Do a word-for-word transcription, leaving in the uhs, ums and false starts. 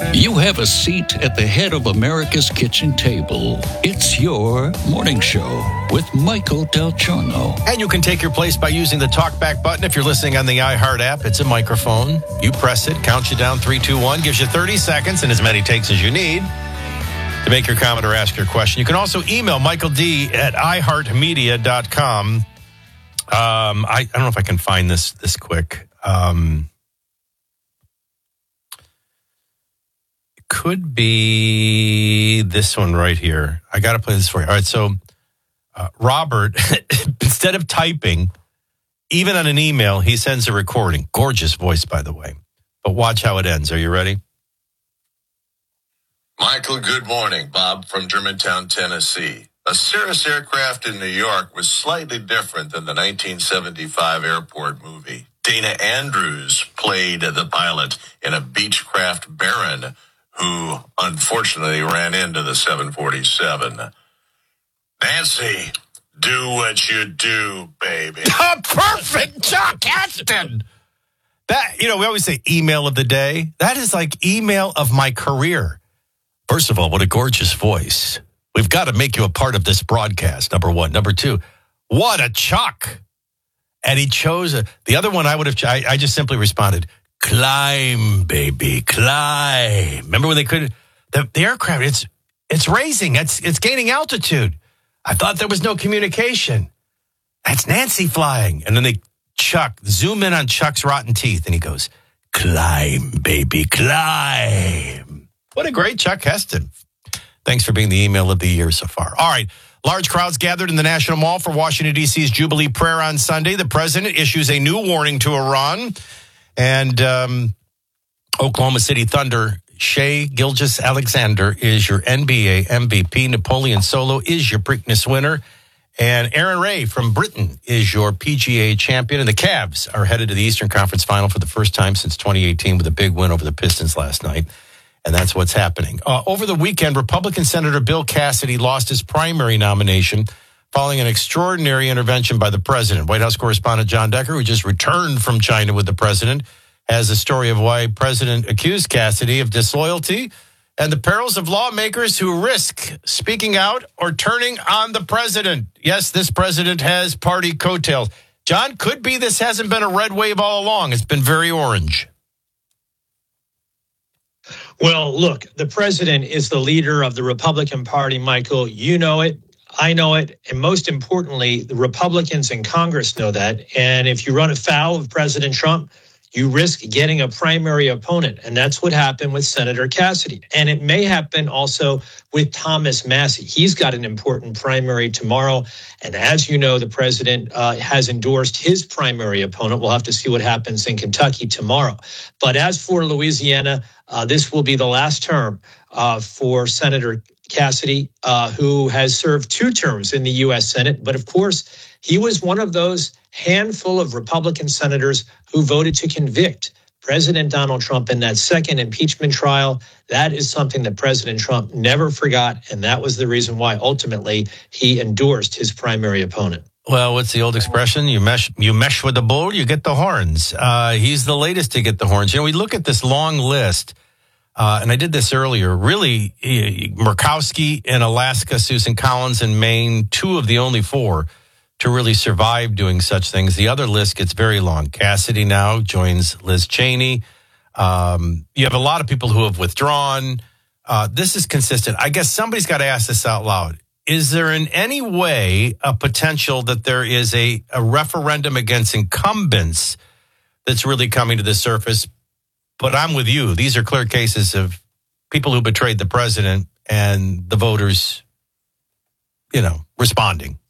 You have a seat at the head of America's kitchen table. It's your morning show with Michael Del Giorno. And you can take your place by using the talkback button. If you're listening on the iHeart app, it's a microphone. You press it, counts you down, three, two, one, gives you thirty seconds and as many takes as you need to make your comment or ask your question. You can also email Michael D at i heart media dot com. Um, I, I don't know if I can find this this quick. Um, it could be this one right here. I got to play this for you. All right, so uh, Robert, instead of typing, even on an email, he sends a recording. Gorgeous voice, by the way. But watch how it ends. Are you ready? Michael, good morning. Bob from Germantown, Tennessee. A Cirrus aircraft in New York was slightly different than the nineteen seventy-five airport movie. Dana Andrews played the pilot in a Beechcraft Baron who unfortunately ran into the seven forty-seven. Nancy, do what you do, baby. Oh, perfect, Chuck Aston. That, you know, we always say email of the day. That is like email of my career. First of all, what a gorgeous voice. We've got to make you a part of this broadcast, number one. Number two, what a Chuck. And he chose a, the other one I would have, I, I just simply responded, climb, baby, climb. Remember when they couldn't, the, the aircraft, it's it's raising, it's it's gaining altitude. I thought there was no communication. That's Nancy flying. And then they, Chuck, zoom in on Chuck's rotten teeth, and he goes, climb, baby, climb. What a great Chuck Heston. Thanks for being the email of the year so far. All right. Large crowds gathered in the National Mall for Washington, D C's Jubilee Prayer on Sunday. The president issues a new warning to Iran. And um, Oklahoma City Thunder, Shai Gilgeous-Alexander is your N B A M V P. Napoleon Solo is your Preakness winner. And Aaron Ray from Britain is your P G A champion. And the Cavs are headed to the Eastern Conference Final for the first time since twenty eighteen with a big win over the Pistons last night. And that's what's happening. Uh, over the weekend, Republican Senator Bill Cassidy lost his primary nomination following an extraordinary intervention by the president. White House correspondent John Decker, who just returned from China with the president, has a story of why President accused Cassidy of disloyalty and the perils of lawmakers who risk speaking out or turning on the president. Yes, this president has party coattails. John, could be this hasn't been a red wave all along. It's been very orange. Well, look, the president is the leader of the Republican Party, Michael. You know it. I know it. And most importantly, the Republicans in Congress know that. And if you run afoul of President Trump, you risk getting a primary opponent. And that's what happened with Senator Cassidy. And it may happen also with Thomas Massie. He's got an important primary tomorrow. And as you know, the president uh, has endorsed his primary opponent. We'll have to see what happens in Kentucky tomorrow. But as for Louisiana, uh, this will be the last term uh, for Senator Cassidy, uh, who has served two terms in the U S Senate. But of course, he was one of those handful of Republican senators who voted to convict President Donald Trump in that second impeachment trial. That is something that President Trump never forgot. And that was the reason why ultimately he endorsed his primary opponent. Well, what's the old expression? You mesh, you mesh with the bull, you get the horns. Uh, he's the latest to get the horns. You know, we look at this long list. Uh, and I did this earlier. Really, Murkowski in Alaska, Susan Collins in Maine, two of the only four to really survive doing such things. The other list gets very long. Cassidy now joins Liz Cheney. Um, you have a lot of people who have withdrawn. Uh, this is consistent. I guess somebody's got to ask this out loud. Is there in any way a potential that there is a, a referendum against incumbents that's really coming to the surface? But I'm with you. These are clear cases of people who betrayed the president and the voters, you know, responding.